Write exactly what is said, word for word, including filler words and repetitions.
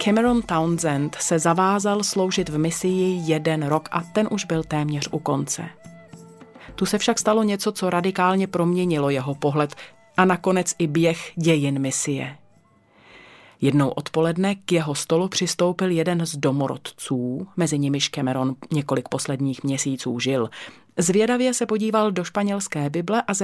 Cameron Townsend se zavázal sloužit v misii jeden rok a ten už byl téměř u konce. Tu se však stalo něco, co radikálně proměnilo jeho pohled a nakonec i běh dějin misie. Jednou odpoledne k jeho stolu přistoupil jeden z domorodců, mezi nimiž Cameron několik posledních měsíců žil. Zvědavě se podíval do španělské Bible a